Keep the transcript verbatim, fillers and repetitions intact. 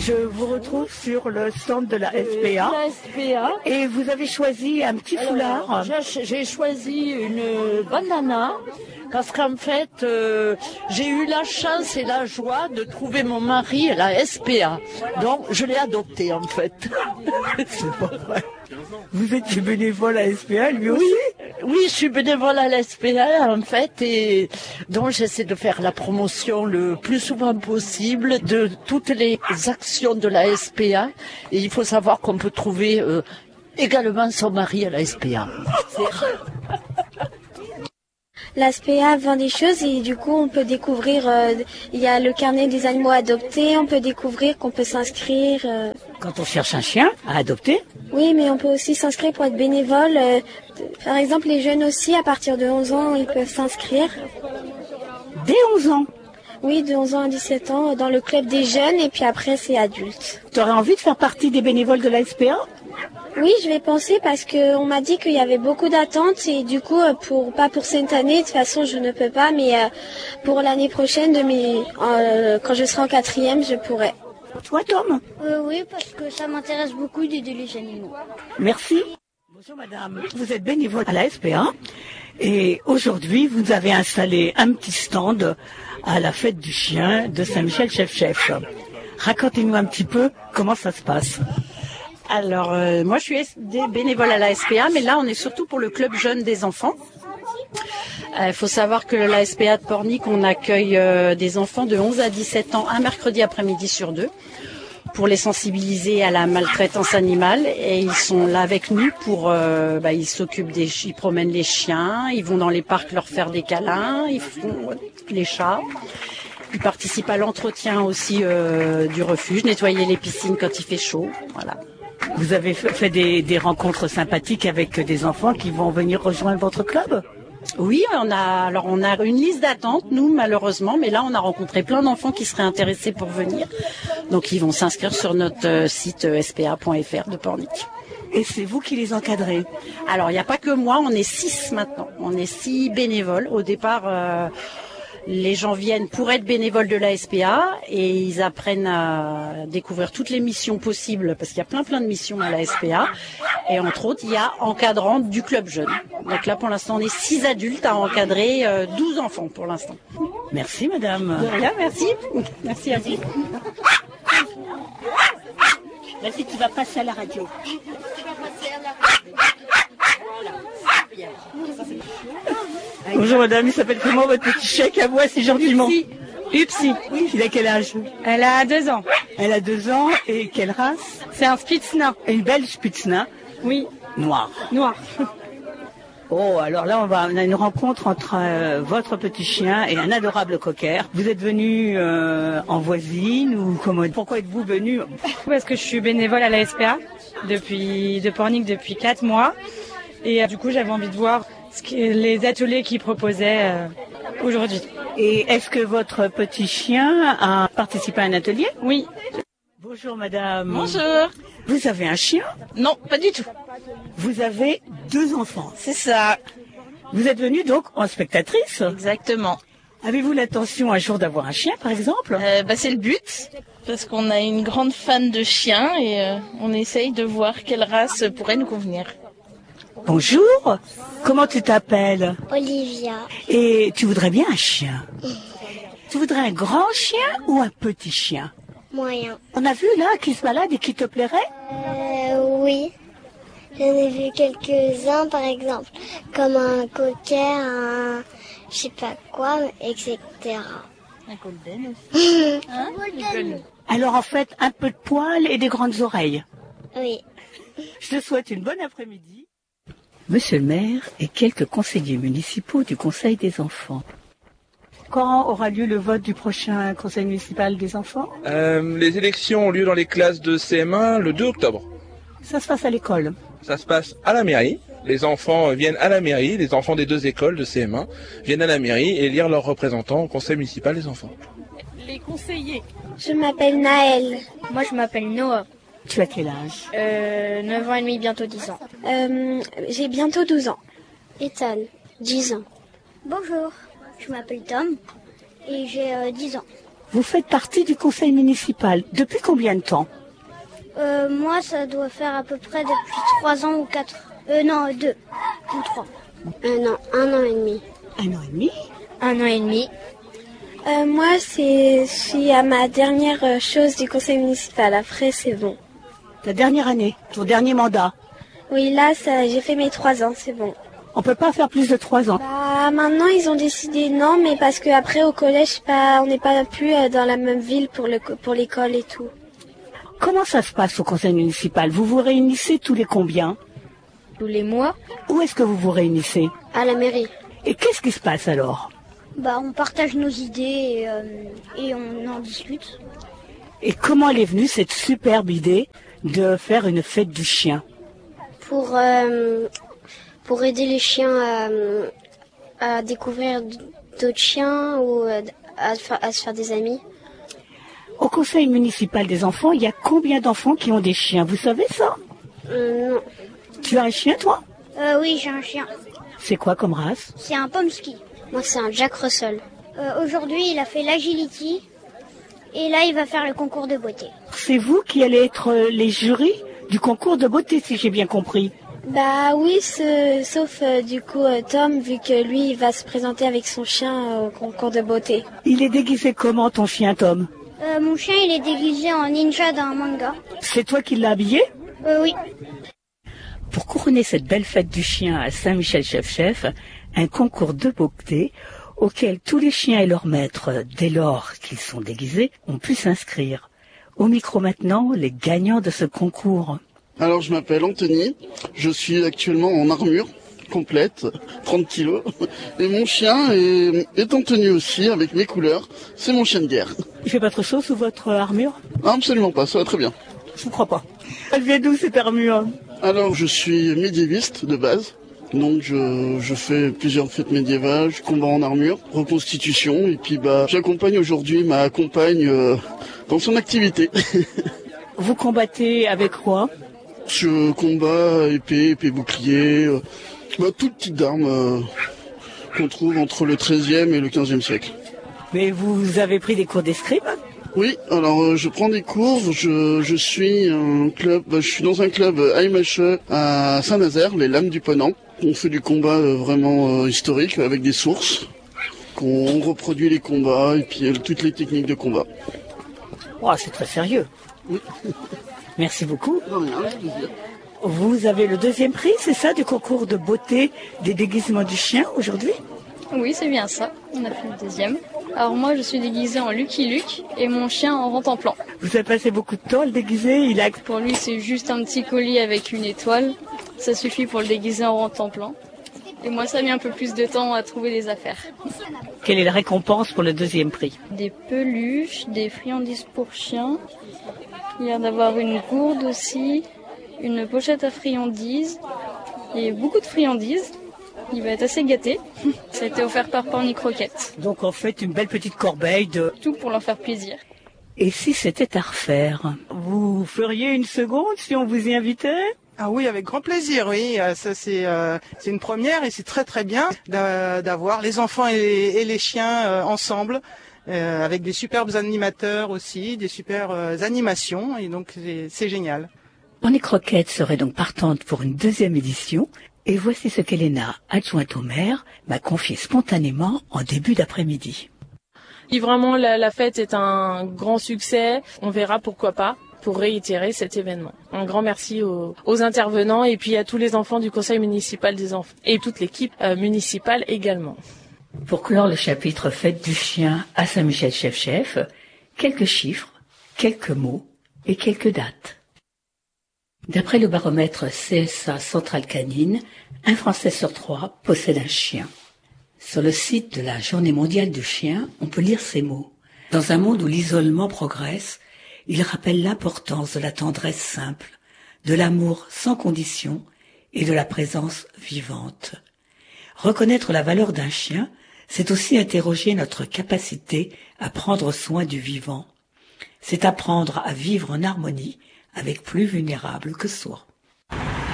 Je vous retrouve sur le stand de la S P A. La S P A. Et vous avez choisi un petit foulard. Alors, j'ai, j'ai choisi une bandana parce qu'en fait, euh, j'ai eu la chance et la joie de trouver mon mari à la S P A. Donc, je l'ai adopté en fait. C'est pas vrai. Vous étiez bénévole à la S P A, lui aussi? Oui, je suis bénévole à la S P A en fait, et donc j'essaie de faire la promotion le plus souvent possible de toutes les actions de la S P A. Et il faut savoir qu'on peut trouver euh, également son mari à la S P A. La S P A vend des choses et du coup on peut découvrir, euh, il y a le carnet des animaux adoptés, on peut découvrir qu'on peut s'inscrire. Euh... Quand on cherche un chien à adopter? Oui, mais on peut aussi s'inscrire pour être bénévole. Euh, par exemple, les jeunes aussi, à partir de onze ans, ils peuvent s'inscrire. Dès onze ans? Oui, de onze ans à dix-sept ans, dans le club des jeunes et puis après c'est adulte. Tu aurais envie de faire partie des bénévoles de la S P A? Oui, je vais penser parce qu'on m'a dit qu'il y avait beaucoup d'attentes et du coup, pour pas pour cette année, de toute façon je ne peux pas, mais euh, pour l'année prochaine, de mes, euh, quand je serai en quatrième, je pourrai. Toi, Tom? euh, Oui, parce que ça m'intéresse beaucoup d'aider les animaux. Merci. Bonjour madame, vous êtes bénévole à la S P A et aujourd'hui vous avez installé un petit stand à la fête du chien de Saint-Michel-Chef-Chef. Racontez-nous un petit peu comment ça se passe. Alors, euh, moi je suis bénévole à la S P A, mais là on est surtout pour le club jeune des enfants. Il euh, faut savoir que la S P A de Pornic, on accueille euh, des enfants de onze à dix-sept ans un mercredi après-midi sur deux pour les sensibiliser à la maltraitance animale, et ils sont là avec nous pour, euh, bah, ils s'occupent des, ils promènent les chiens, ils vont dans les parcs leur faire des câlins, ils font les chats. Ils participent à l'entretien aussi euh, du refuge, nettoyer les piscines quand il fait chaud, voilà. Vous avez fait des, des rencontres sympathiques avec des enfants qui vont venir rejoindre votre club? Oui, on a alors on a une liste d'attente, nous malheureusement, mais là on a rencontré plein d'enfants qui seraient intéressés pour venir. Donc ils vont s'inscrire sur notre euh, site euh, s p a point f r de Pornic. Et c'est vous qui les encadrez? Alors il n'y a pas que moi, on est six maintenant. On est six bénévoles. Au départ, euh, les gens viennent pour être bénévoles de la S P A et ils apprennent à découvrir toutes les missions possibles parce qu'il y a plein plein de missions à la S P A. Et entre autres, il y a encadrant du club jeune. Donc là, pour l'instant, on est six adultes à encadrer euh, douze enfants pour l'instant. Merci madame. De rien, merci. Merci à vous. Vas-y, tu vas passer à la radio. Bonjour madame, il s'appelle comment votre petit chèque à moi si gentiment? Upsi. Upsi. Oui, il a quel âge? Elle a deux ans. Elle a deux ans et quelle race? C'est un Spitznain. Une belle Spitznain? Oui. Noir. Noir. Oh, alors là, on, va, on a une rencontre entre euh, votre petit chien et un adorable cocker. Vous êtes venu euh, en voisine ou comment? Pourquoi êtes-vous venu? Parce que je suis bénévole à la S P A depuis, de Pornic depuis quatre mois. Et euh, du coup, j'avais envie de voir ce que, les ateliers qu'ils proposaient euh, aujourd'hui. Et est-ce que votre petit chien a participé à un atelier? Oui. Bonjour madame. Bonjour. Vous avez un chien? Non, pas du tout. Vous avez deux enfants? C'est ça. Vous êtes venue donc en spectatrice? Exactement. Avez-vous l'intention un jour d'avoir un chien par exemple? euh, bah, C'est le but, parce qu'on a une grande fan de chiens et euh, on essaye de voir quelle race pourrait nous convenir. Bonjour, comment tu t'appelles? Olivia. Et tu voudrais bien un chien? Tu voudrais un grand chien ou un petit chien? Moyen. On a vu là qui se balade et qui te plairait? Euh, oui. J'en ai vu quelques-uns, par exemple, comme un cocker, un je sais pas quoi, et cetera. Un golden aussi. Hein? Golden. Alors en fait, un peu de poils et des grandes oreilles. Oui. Je te souhaite une bonne après-midi. Monsieur le maire et quelques conseillers municipaux du Conseil des enfants. Quand aura lieu le vote du prochain Conseil municipal des enfants? euh, Les élections ont lieu dans les classes de C M un le deux octobre. Ça se passe à l'école? Ça se passe à la mairie. Les enfants viennent à la mairie, les enfants des deux écoles de C M un viennent à la mairie et élire leurs représentants au Conseil municipal des enfants. Les conseillers. Je m'appelle Naël. Moi, je m'appelle Noah. Tu as quel âge? Euh, neuf ans et demi, bientôt dix ans. Euh, j'ai bientôt douze ans. Ethan, dix ans. Bonjour, je m'appelle Tom et j'ai euh, dix ans. Vous faites partie du conseil municipal. Depuis combien de temps? Euh, moi, ça doit faire à peu près depuis trois ans ou quatre. Euh, non, deux ou trois. Un an, un an et demi. Un an et demi? Un an et demi. Euh, moi, c'est, je suis à ma dernière euh, chose du conseil municipal. Après, c'est bon. Ta dernière année, ton dernier mandat. Oui, là, ça, j'ai fait mes trois ans, c'est bon. On peut pas faire plus de trois ans. Bah, maintenant, ils ont décidé non, mais parce que après au collège, pas, on n'est pas plus euh, dans la même ville pour le, pour l'école et tout. Comment ça se passe au conseil municipal? Vous vous réunissez tous les combien? Tous les mois, Où est-ce que vous vous réunissez? à la mairie. Et qu'est-ce qui se passe alors? Bah, on partage nos idées et, euh, et on en discute. Et comment elle est venue cette superbe idée de faire une fête du chien? Pour, euh, pour aider les chiens à, à découvrir d'autres chiens ou à, à, à se faire des amis. Au conseil municipal des enfants, il y a combien d'enfants qui ont des chiens? Vous savez ça? Euh, non. Tu as un chien, toi? Euh, oui, j'ai un chien. C'est quoi comme race? C'est un pomsky. Moi, c'est un Jack Russell. Euh, aujourd'hui, il a fait l'agility. Et là, il va faire le concours de beauté. C'est vous qui allez être euh, les jurys du concours de beauté, si j'ai bien compris. Bah oui, ce, sauf euh, du coup euh, Tom, vu que lui, il va se présenter avec son chien euh, au concours de beauté. Il est déguisé comment, ton chien, Tom? Euh, mon chien, il est déguisé en ninja d'un manga. C'est toi qui l'as habillé? Euh, oui. Pour couronner cette belle fête du chien à Saint-Michel-Chef-Chef, un concours de beauté auquel tous les chiens et leurs maîtres, dès lors qu'ils sont déguisés, ont pu s'inscrire. Au micro maintenant, les gagnants de ce concours. Alors, je m'appelle Anthony, je suis actuellement en armure complète, trente kilos, et mon chien est, est en tenue aussi, avec mes couleurs, c'est mon chien de guerre. Il fait pas trop chaud sous votre armure? Absolument pas, ça va très bien. Je vous crois pas. Elle vient d'où cette armure? Alors, je suis médiéviste de base. Donc je, je fais plusieurs fêtes médiévales, je combats en armure, reconstitution, et puis bah j'accompagne aujourd'hui ma compagne euh, dans son activité. Vous combattez avec quoi? Je combats épée, épée bouclier, euh, bah, tout type d'armes euh, qu'on trouve entre le treizième et le quinzième siècle. Mais vous avez pris des cours d'escrime? Oui, alors euh, je prends des cours, je, je suis un club, bah, je suis dans un club A M H E à Saint-Nazaire, les Lames du Ponant. On fait du combat euh, vraiment euh, historique avec des sources, qu'on reproduit les combats et puis euh, toutes les techniques de combat. Oh, c'est très sérieux. Oui. Merci beaucoup. Non, rien, avec plaisir. Vous avez le deuxième prix, c'est ça, du concours de beauté des déguisements du chien aujourd'hui? Oui, c'est bien ça. On a fait le deuxième. Alors moi, je suis déguisée en Lucky Luke et mon chien en Rantanplan. Vous avez passé beaucoup de temps à le déguiser? Il a... Pour lui, c'est juste un petit collier avec une étoile. Ça suffit pour le déguiser en Rantanplan. Et moi, ça a mis un peu plus de temps à trouver des affaires. Quelle est la récompense pour le deuxième prix? Des peluches, des friandises pour chiens. Il y a d'avoir une gourde aussi, une pochette à friandises et beaucoup de friandises. Il va être assez gâté. Ça a été offert par Pornic Croquette. Donc en fait, une belle petite corbeille de... Tout pour leur faire plaisir. Et si c'était à refaire, vous feriez une seconde si on vous y invitait? Ah oui, avec grand plaisir, oui. Ça c'est euh, c'est une première et c'est très très bien d'avoir les enfants et les, et les chiens euh, ensemble, euh, avec des superbes animateurs aussi, des superbes euh, animations, et donc c'est génial. Pornic Croquette serait donc partante pour une deuxième édition. Et voici ce qu'Elena, adjointe au maire, m'a confié spontanément en début d'après-midi. Si vraiment la, la fête est un grand succès, on verra pourquoi pas pour réitérer cet événement. Un grand merci aux, aux intervenants et puis à tous les enfants du conseil municipal des enfants et toute l'équipe euh, municipale également. Pour clore le chapitre fête du chien à Saint-Michel-Chef-Chef, quelques chiffres, quelques mots et quelques dates. D'après le baromètre C S A Centrale Canine, un Français sur trois possède un chien. Sur le site de la Journée mondiale du chien, on peut lire ces mots. Dans un monde où l'isolement progresse, il rappelle l'importance de la tendresse simple, de l'amour sans condition et de la présence vivante. Reconnaître la valeur d'un chien, c'est aussi interroger notre capacité à prendre soin du vivant. C'est apprendre à vivre en harmonie avec plus vulnérable que soi.